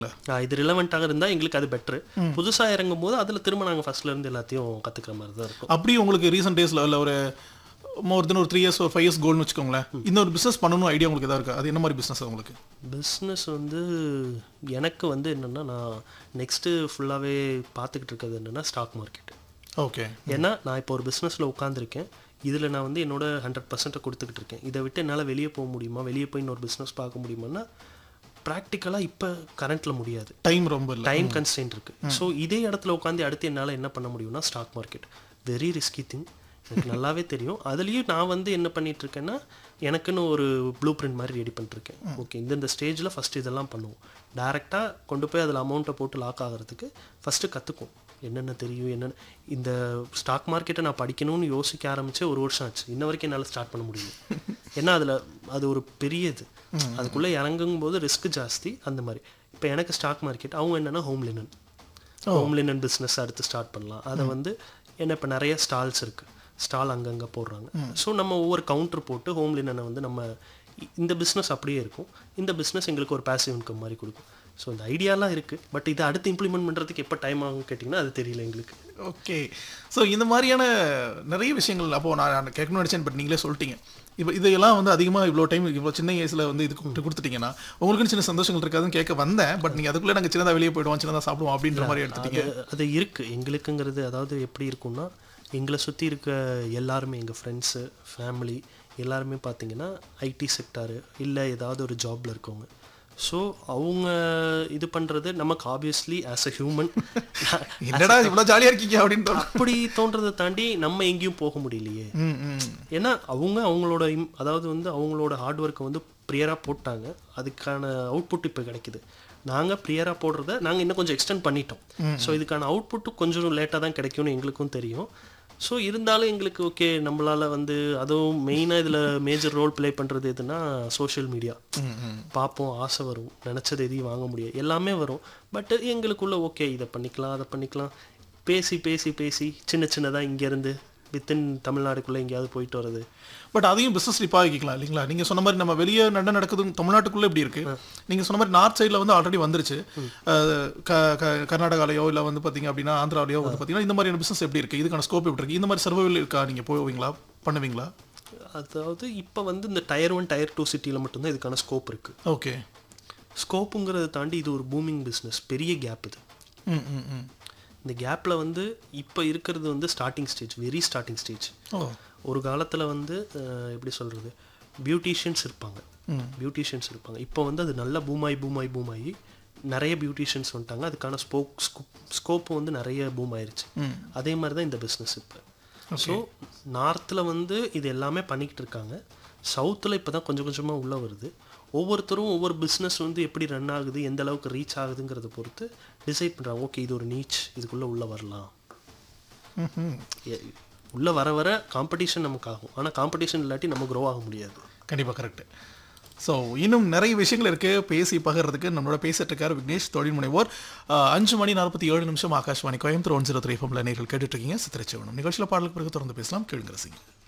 இது ரிலவெண்ட்டாக இருந்தால் எங்களுக்கு அது பெட்ரு. புதுசாக இறங்கும் போது அதில் திரும்ப நாங்கள் ஃபர்ஸ்ட்லேருந்து எல்லாத்தையும் கற்றுக்கிற மாதிரி தான் இருக்கும். அப்படி உங்களுக்கு ரீசெண்ட் டேஸில் இல்லை ஒரு மோர் தென் ஒரு 3 years ஒரு 5 years கோல்னு வச்சுக்கோங்களேன், இந்த ஒரு பிஸ்னஸ் பண்ணணும் ஐடியா உங்களுக்கு எதாவது இருக்கா? அது என்ன மாதிரி பிஸ்னஸ் உங்களுக்கு? பிஸ்னஸ் வந்து எனக்கு வந்து என்னென்னா, நான் நெக்ஸ்ட்டு ஃபுல்லாகவே பார்த்துக்கிட்டு இருக்கிறது என்னென்னா ஸ்டாக் மார்க்கெட். ஓகே. ஏன்னா நான் இப்போ ஒரு பிஸ்னஸில் உட்காந்துருக்கேன், இதில் நான் வந்து என்னோட 100% கொடுத்துக்கிட்டு இருக்கேன். இதை விட்டு என்னால் வெளியே போக முடியுமா, வெளியே போய் இன்னொரு பிஸ்னஸ் பார்க்க முடியுமான்னா ப்ராக்டிக்கலாக இப்போ கரண்ட்டில் முடியாது. டைம் ரொம்ப டைம் கன்ஸ்டன்ட் இருக்குது. ஸோ இதே இடத்துல உட்காந்து அடுத்து என்னால் என்ன பண்ண முடியும்னா stock market very risky thing, எனக்கு நல்லாவே தெரியும். அதுலேயும் நான் வந்து என்ன பண்ணிகிட்ருக்கேன்னா எனக்குன்னு ஒரு ப்ளூ பிரிண்ட் மாதிரி ரெடி பண்ணிட்டுருக்கேன். ஓகே, இந்த ஸ்டேஜில் ஃபஸ்ட்டு இதெல்லாம் பண்ணுவோம், டேரெக்டாக கொண்டு போய் அதில் அமௌண்ட்டை போட்டு லாக் ஆகிறதுக்கு ஃபஸ்ட்டு கற்றுக்கும், என்னென்ன தெரியும் என்னென்ன. இந்த ஸ்டாக் மார்க்கெட்டை நான் படிக்கணும்னு யோசிக்க ஆரம்பித்து 1 வருஷம் ஆச்சு, இன்ன வரைக்கும் என்னால் ஸ்டார்ட் பண்ண முடியும். ஏன்னா அதில் அது ஒரு பெரிய இது, அதுக்குள்ளே இறங்கும் போது ரிஸ்க் ஜாஸ்தி. அந்த மாதிரி இப்போ எனக்கு ஸ்டாக் மார்க்கெட் அவங்க என்னென்னா ஹோம் லினன் பிஸ்னஸ் அடுத்து ஸ்டார்ட் பண்ணலாம். அதை வந்து என்ன இப்போ நிறைய ஸ்டால்ஸ் இருக்குது, ஸ்டால் அங்கங்கே போடுறாங்க. ஸோ நம்ம ஒவ்வொரு கவுண்டர் போட்டு ஹோம் லினனை வந்து நம்ம இந்த பிஸ்னஸ் அப்படியே இருக்கும், இந்த பிஸ்னஸ் எங்களுக்கு ஒரு பேசிவ் இன்கம் மாதிரி கொடுக்கும். ஸோ இந்த ஐடியாலாம் இருக்குது, பட் இதை அடுத்து இம்ப்ளிமெண்ட் பண்ணுறதுக்கு எப்போ டைம் ஆகும் கேட்டிங்கன்னா அது தெரியல எங்களுக்கு. ஓகே. ஸோ இந்த மாதிரியான நிறைய விஷயங்கள் அப்போது நான் கேட்கணும்னு நினச்சேன், பட் நீங்களே சொல்லிட்டீங்க. இப்போ இதெல்லாம் வந்து அதிகமாக இவ்வளோ டைம் இவ்வளோ சின்ன வயசில் வந்து இது கொடுத்துட்டீங்கன்னா உங்களுக்குன்னு சின்ன சந்தோஷங்கள் இருக்காதுன்னு கேட்க வந்தேன். பட் நீங்கள் அதுக்குள்ளே நாங்கள் சின்னதாக வெளியே போய்டுவோம், சின்னதாக சாப்பிடுவோம் அப்படின்ற மாதிரி எடுத்துட்டீங்க. அது இருக்குது எங்களுக்குங்கிறது. அதாவது எப்படி இருக்கும்னா, எங்களை சுற்றி இருக்க எல்லாருமே எங்கள் ஃப்ரெண்ட்ஸு ஃபேமிலி எல்லாருமே பார்த்திங்கன்னா ஐடி செக்டாரு இல்லை ஏதாவது ஒரு ஜாபில் இருக்கவங்க. ஸோ அவங்க இது பண்ணுறது நமக்கு ஆப்வியஸ்லி ஆஸ் அ ஹியூமன் என்னடா இவ்வளோ ஜாலியாக இருக்கீங்க அப்படின்னு அப்படி தோன்றதை தாண்டி நம்ம எங்கேயும் போக முடியலையே. ஏன்னா அவங்களோட அதாவது வந்து அவங்களோட ஹார்ட் ஒர்க்கை வந்து ப்ரியராக போட்டாங்க, அதுக்கான அவுட்புட் இப்போ கிடைக்குது. நாங்கள் ப்ரியராக போடுறத நாங்கள் இன்னும் கொஞ்சம் எக்ஸ்டெண்ட் பண்ணிட்டோம். ஸோ இதுக்கான அவுட்புட்டு கொஞ்சம் லேட்டாக தான் கிடைக்கும்னு எங்களுக்கும் தெரியும். ஸோ இருந்தாலும் எங்களுக்கு ஓகே, நம்மளால் வந்து அதுவும் மெயினாக இதில் மேஜர் ரோல் ப்ளே பண்ணுறது எதுனா சோஷியல் மீடியா. பார்ப்போம், ஆசை வரும், நினச்சது எதையும் வாங்க முடியாது, எல்லாமே வரும். பட் எங்களுக்குள்ளே ஓகே இதை பண்ணிக்கலாம் அதை பண்ணிக்கலாம் பேசி பேசி பேசி சின்ன சின்னதாக இங்கேருந்து வித்தின் தமிழ்நாடுக்குள்ளே எங்கேயாவது போயிட்டு வருது. பட் அதையும் பிஸ்னஸ் ரிப்பாக வைக்கலாம் இல்லைங்களா? நீங்கள் சொன்ன மாதிரி நம்ம வெளியே நடக்குது தமிழ்நாட்டுக்குள்ளே எப்படி இருக்குது, நீங்கள் சொன்ன மாதிரி நார்த் சைடில் வந்து ஆல்ரெடி வந்துருச்சு, கர்நாடகாலையோ இல்லை வந்து பார்த்தீங்க அப்படின்னா ஆந்திராவிலையோ வந்து பார்த்தீங்கன்னா இந்த மாதிரியான பிஸ்னஸ் எப்படி இருக்குது, இதுக்கான ஸ்கோப் எப்படி இருக்குது, இந்த மாதிரி சர்வைவல் இருக்கா, நீங்கள் போவீங்களா பண்ணுவீங்களா? அதாவது இப்போ வந்து இந்த Tier 1 Tier 2 சிட்டியில் மட்டும்தான் இதுக்கான ஸ்கோப் இருக்குது. ஓகே. ஸ்கோப்புங்கிறத தாண்டி இது ஒரு பூமிங் பிஸ்னஸ், பெரிய கேப் இது. இந்த கேப்பில் வந்து இப்போ இருக்கிறது வந்து starting stage, very starting stage. ஒரு காலத்தில் வந்து எப்படி சொல்கிறது, பியூட்டிஷியன்ஸ் இருப்பாங்க. இப்போ வந்து அது நல்லா பூமாயி நிறைய பியூட்டிஷியன்ஸ் வந்துட்டாங்க, அதுக்கான ஸ்கோப்பு வந்து நிறைய பூம் ஆயிடுச்சு. அதே மாதிரி தான் இந்த பிஸ்னஸ் இப்போ. ஸோ நார்த்தில் வந்து இது எல்லாமே பண்ணிக்கிட்டு இருக்காங்க, சவுத்தில் இப்போ தான் கொஞ்சம் கொஞ்சமாக உள்ளே வருது. ஒவ்வொருத்தரும் ஒவ்வொரு பிஸ்னஸ் வந்து எப்படி ரன் ஆகுது, எந்த அளவுக்கு ரீச் ஆகுதுங்கிறத பொறுத்து டிசைட் பண்ணுறாங்க. ஓகே இது ஒரு நீச், இதுக்குள்ளே உள்ளே வரலாம். உள்ளே வர வர காம்படிஷன் நமக்கு ஆகும், ஆனால் காம்படிஷன் இல்லாட்டி நம்ம க்ரோ ஆக முடியாது. கண்டிப்பாக கரெக்டு. ஸோ இன்னும் நிறைய விஷயங்கள் இருக்குது பேசி பகிர்றதுக்கு. நம்மளோட பேசிட்டு இருக்கார் விக்னேஷ், தொழில் முனைவோர். 5:47 ஆகாஷ்வாணி கோயம்புத்தூர் 103 FM நேயர்கள் கேட்டுட்ருக்கீங்க. சித்திரச்சிவனம் நிகழ்ச்சியில் பாடலுக்கு பிறகு தொடர்ந்து பேசலாம். கேளுங்க ரசிங்க.